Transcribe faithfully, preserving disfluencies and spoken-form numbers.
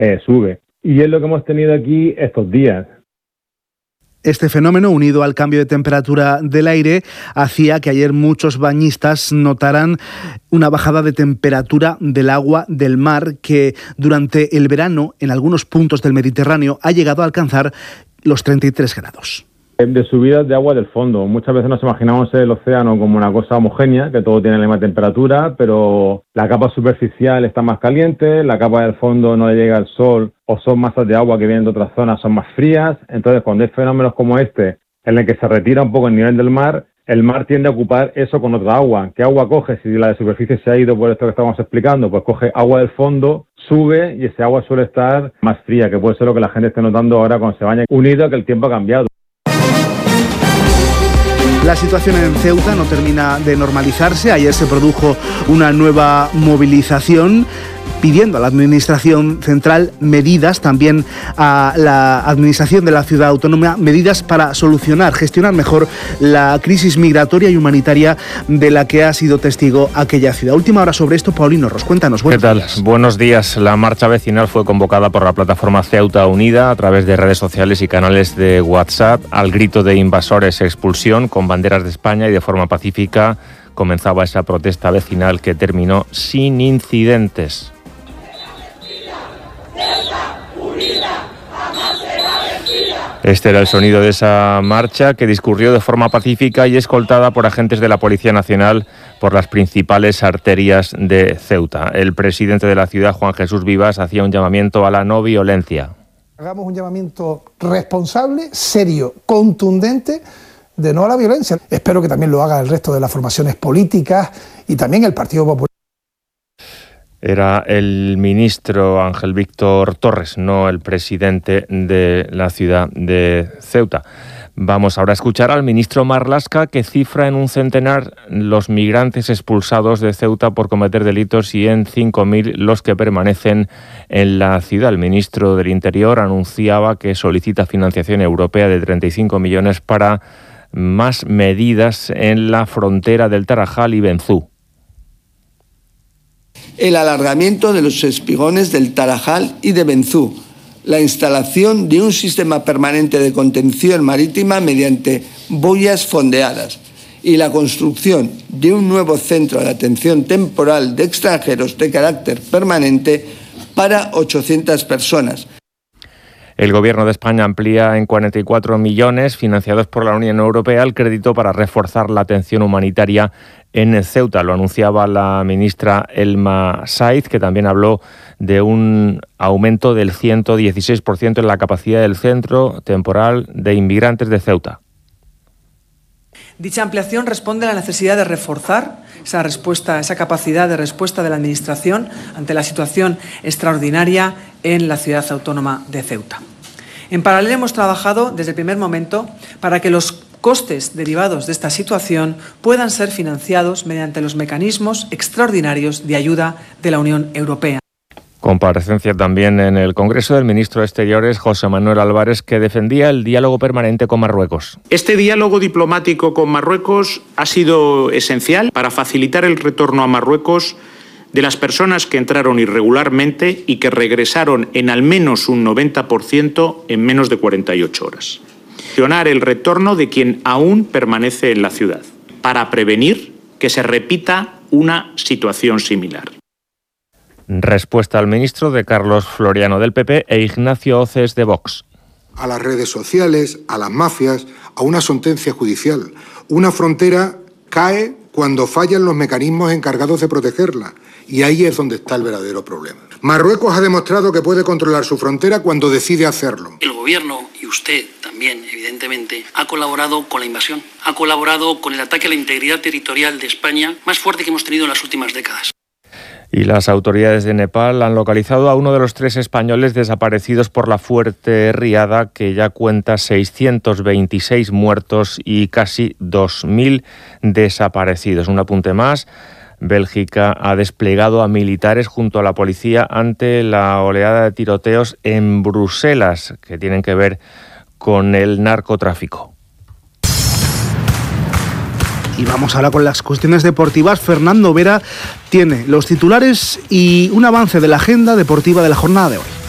eh, sube. Y es lo que hemos tenido aquí estos días. Este fenómeno, unido al cambio de temperatura del aire, hacía que ayer muchos bañistas notaran una bajada de temperatura del agua del mar que durante el verano en algunos puntos del Mediterráneo ha llegado a alcanzar los treinta y tres grados. De subidas de agua del fondo. Muchas veces nos imaginamos el océano como una cosa homogénea, que todo tiene la misma temperatura, pero la capa superficial está más caliente, la capa del fondo no le llega el sol, o son masas de agua que vienen de otras zonas, son más frías. Entonces, cuando hay fenómenos como este, en el que se retira un poco el nivel del mar, el mar tiende a ocupar eso con otra agua. ¿Qué agua coge? Si la de superficie se ha ido por esto que estamos explicando, pues coge agua del fondo, sube y ese agua suele estar más fría, que puede ser lo que la gente esté notando ahora cuando se baña, unido a que el tiempo ha cambiado. La situación en Ceuta no termina de normalizarse. Ayer se produjo una nueva movilización pidiendo a la Administración Central medidas, también a la Administración de la Ciudad Autónoma, medidas para solucionar, gestionar mejor la crisis migratoria y humanitaria de la que ha sido testigo aquella ciudad. Última hora sobre esto, Paulino Ros, cuéntanos. ¿Qué tal? Días. Buenos días. La marcha vecinal fue convocada por la plataforma Ceuta Unida a través de redes sociales y canales de WhatsApp. Al grito de invasores, expulsión, con banderas de España, y de forma pacífica comenzaba esa protesta vecinal que terminó sin incidentes. Este era el sonido de esa marcha que discurrió de forma pacífica y escoltada por agentes de la Policía Nacional por las principales arterias de Ceuta. El presidente de la ciudad, Juan Jesús Vivas, hacía un llamamiento a la no violencia. Hagamos un llamamiento responsable, serio, contundente, de no a la violencia. Espero que también lo haga el resto de las formaciones políticas y también el Partido Popular. Era el ministro Ángel Víctor Torres, no el presidente de la ciudad de Ceuta. Vamos ahora a escuchar al ministro Marlaska, que cifra en un centenar los migrantes expulsados de Ceuta por cometer delitos y en cinco mil los que permanecen en la ciudad. El ministro del Interior anunciaba que solicita financiación europea de treinta y cinco millones para más medidas en la frontera del Tarajal y Benzú. El alargamiento de los espigones del Tarajal y de Benzú, la instalación de un sistema permanente de contención marítima mediante boyas fondeadas y la construcción de un nuevo centro de atención temporal de extranjeros de carácter permanente para ochocientas personas. El Gobierno de España amplía en cuarenta y cuatro millones, financiados por la Unión Europea, el crédito para reforzar la atención humanitaria en Ceuta. Lo anunciaba la ministra Elma Saiz, que también habló de un aumento del ciento dieciséis por ciento en la capacidad del Centro Temporal de Inmigrantes de Ceuta. Dicha ampliación responde a la necesidad de reforzar esa respuesta, esa capacidad de respuesta de la Administración ante la situación extraordinaria en la ciudad autónoma de Ceuta. En paralelo hemos trabajado desde el primer momento para que los costes derivados de esta situación puedan ser financiados mediante los mecanismos extraordinarios de ayuda de la Unión Europea. Comparecencia también en el Congreso del ministro de Exteriores, José Manuel Álvarez, que defendía el diálogo permanente con Marruecos. Este diálogo diplomático con Marruecos ha sido esencial para facilitar el retorno a Marruecos de las personas que entraron irregularmente y que regresaron en al menos un noventa por ciento en menos de cuarenta y ocho horas. Gestionar el retorno de quien aún permanece en la ciudad, para prevenir que se repita una situación similar. Respuesta al ministro de Carlos Floriano del P P e Ignacio Oces de Vox. A las redes sociales, a las mafias, a una sentencia judicial. Una frontera cae cuando fallan los mecanismos encargados de protegerla. Y ahí es donde está el verdadero problema. Marruecos ha demostrado que puede controlar su frontera cuando decide hacerlo. El gobierno, y usted también, evidentemente, ha colaborado con la invasión. Ha colaborado con el ataque a la integridad territorial de España más fuerte que hemos tenido en las últimas décadas. Y las autoridades de Nepal han localizado a uno de los tres españoles desaparecidos por la fuerte riada, que ya cuenta seiscientos veintiséis muertos y casi dos mil desaparecidos. Un apunte más. Bélgica ha desplegado a militares junto a la policía ante la oleada de tiroteos en Bruselas, que tienen que ver con el narcotráfico. Y vamos ahora con las cuestiones deportivas. Fernando Vera tiene los titulares y un avance de la agenda deportiva de la jornada de hoy.